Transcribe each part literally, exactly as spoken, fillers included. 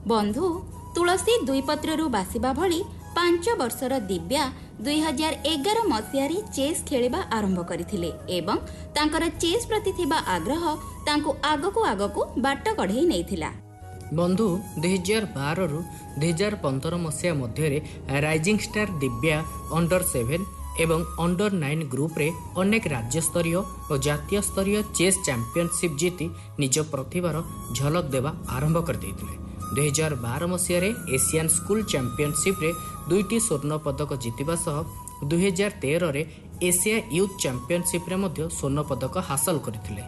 बंधु तुलसी दुई पत्रु बासिबा भली पांच वर्षर दिव्या दुई हजार एगार मसीह चेस खेलिबा आरंभ करथिले एवं तांकर चेस प्रति थिबा आग्रह तांको आगकु आगकु बाट कढेई नैथिला। बंधु दुई हजार बार रु दुई हजार पंदर मसीहा मध्य rising star Divya under seven एवं अंडर नाइन ग्रुप रे अनेक राज्य स्तरीय और जातीय स्तरीय चेस चैंपियनशिप जीति निज प्रतिभार झलक देवा आरंभ कर देथिले। दुई हजार बार मसीह एशियन स्कूल चैंपियनशिप रे दुईटी स्वर्ण पदक जीतिबा सह दुई हजार तेरह रे एशिया यूथ चैंपियनशिप रे मध्य स्वर्ण पदक हासिल करथिले।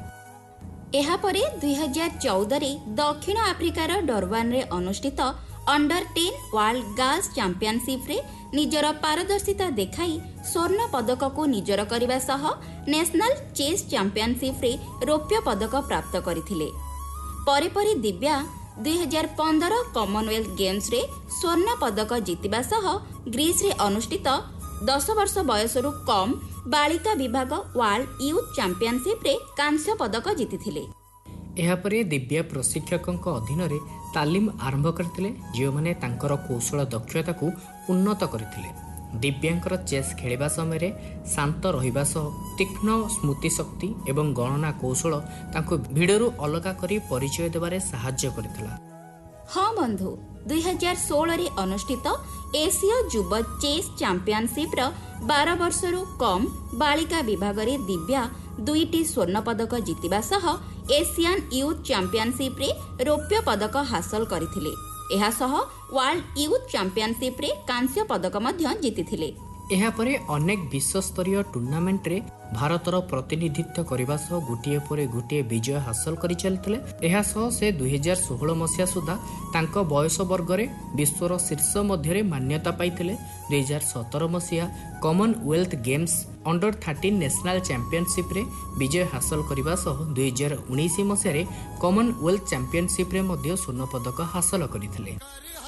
एहा परे दुई हजार चौदह रे दक्षिण आफ्रिकार डरबान रे अनुष्ठित under ten world girls championship रे निजर पारदर्शिता देखाई स्वर्ण पदक को निजर करबा सह नेशनल चेस चैंपियनशिप रे रौप्य पदक प्राप्त करथिले। परे परे दिव्या दुई हजार पंदर कॉमनवेल्थ गेम्स रे स्वर्ण पदक जीतिबा सह ग्रीस रे अनुष्ठित दस वर्ष बयसरु कम बालिका विभाग वर्ल्ड यूथ चैंपियनशिप रे कांस्य पदक जीतिथिले। एहा परे दिव्या प्रशिक्षकक अधीन रे तालीम आरंभ करथिले जो माने तांकर कौशल दक्षता को उन्नत करथिले। दिव्यांकर चेस खेलिबा समय शांत रहिबा सह तीक्ष्ण स्मृति शक्ति एवं गणना कौशल तांको भिडरू अलगा करी परिचय देबारे सहाय्य करथिला। हाँ बंधु दुई हजार सोलह रे अनुष्ठित एशिया युवा चेस चैंपियनशिप रो बारह वर्षरु कम बालिका विभाग रे दिव्या दुईटी स्वर्ण पदक जीतिबा सह एशियन यूथ चैंपियनशिप रे रौप्य पदक हासिल करथिले। एहा सह वर्ल्ड यूथ चैंपियनशिप रे कांस्य पदक मध्य जीतिथिले। एहा परे अनेक विश्व स्तरीय टूर्नामेंट रे भारतर प्रतिनिधित्व करबा सह गुटिए परे गुटिए विजय हासिल करि चलथिले। एहा सह से दुई हजार सोलह मसीहा सुधा तांको बयस वर्ग रे विश्वर शीर्ष मध्य रे मान्यता पाइथिले। दुई हजार सत्रह मसीहा Commonwealth games under thirteen national championship रे विजय हासिल करबा सह दुई हजार उन्नीस मसीहा रे कॉमनवेल्थ चैंपियनशिप रे मध्य स्वर्ण पदक हासिल करथिले।